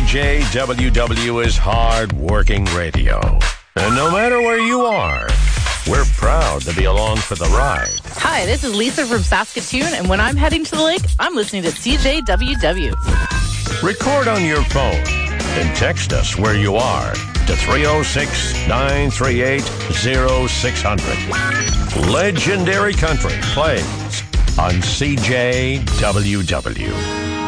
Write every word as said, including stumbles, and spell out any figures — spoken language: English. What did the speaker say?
J W W is hard-working radio. And no matter where you are, we're proud to be along for the ride. Hi, this is Lisa from Saskatoon, and when I'm heading to the lake, I'm listening to C J W W. Record on your phone and text us where you are to three oh six, nine three eight, oh six hundred. Legendary Country plays on C J W W.